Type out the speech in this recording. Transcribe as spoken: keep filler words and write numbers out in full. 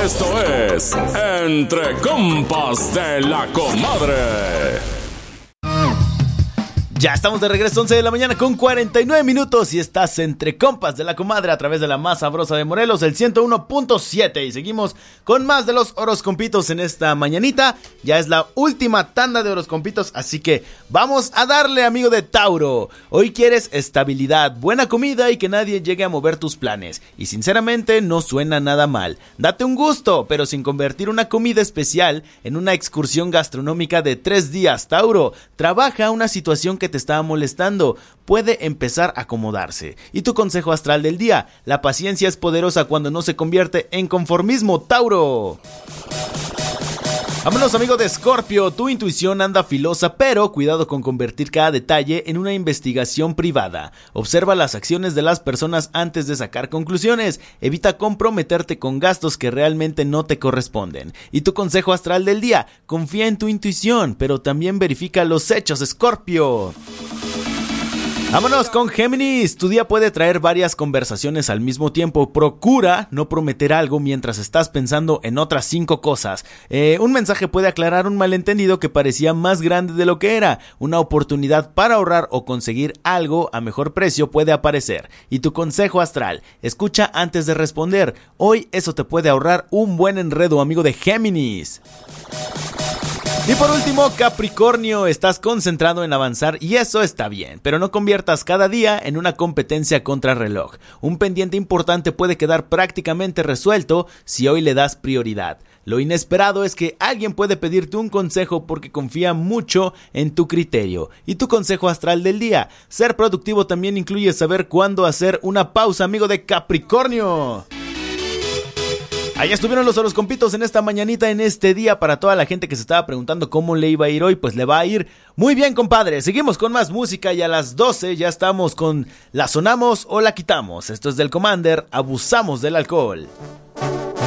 Esto es Entre Compas de la Comadre. Ya estamos de regreso, once de la mañana con cuarenta y nueve minutos y estás Entre Compas de la Comadre a través de la más sabrosa de Morelos, el ciento uno punto siete, y seguimos con más de los horoscompitos en esta mañanita. Ya es la última tanda de horoscompitos, así que vamos a darle, amigo de Tauro. Hoy quieres estabilidad, buena comida y que nadie llegue a mover tus planes, y sinceramente no suena nada mal. Date un gusto, pero sin convertir una comida especial en una excursión gastronómica de tres días, Tauro. Trabaja una situación que te estaba molestando, puede empezar a acomodarse. Y tu consejo astral del día: la paciencia es poderosa cuando no se convierte en conformismo, Tauro. Vámonos, amigo de Escorpio. Tu intuición anda filosa, pero cuidado con convertir cada detalle en una investigación privada. Observa las acciones de las personas antes de sacar conclusiones. Evita comprometerte con gastos que realmente no te corresponden. Y tu consejo astral del día: confía en tu intuición, pero también verifica los hechos, Escorpio. Vámonos con Géminis. Tu día puede traer varias conversaciones al mismo tiempo. Procura no prometer algo mientras estás pensando en otras cinco cosas. Eh, un mensaje puede aclarar un malentendido que parecía más grande de lo que era. Una oportunidad para ahorrar o conseguir algo a mejor precio puede aparecer. Y tu consejo astral: escucha antes de responder. Hoy eso te puede ahorrar un buen enredo, amigo de Géminis. Y por último, Capricornio, estás concentrado en avanzar y eso está bien, pero no conviertas cada día en una competencia contra reloj. Un pendiente importante puede quedar prácticamente resuelto si hoy le das prioridad. Lo inesperado es que alguien puede pedirte un consejo porque confía mucho en tu criterio. Y tu consejo astral del día: ser productivo también incluye saber cuándo hacer una pausa, amigo de Capricornio. Ahí estuvieron los horoscompitos en esta mañanita, en este día. Para toda la gente que se estaba preguntando cómo le iba a ir hoy, pues le va a ir muy bien, compadre. Seguimos con más música y a las doce ya estamos con La Sonamos o La Quitamos. Esto es del Commander, Abusamos del Alcohol.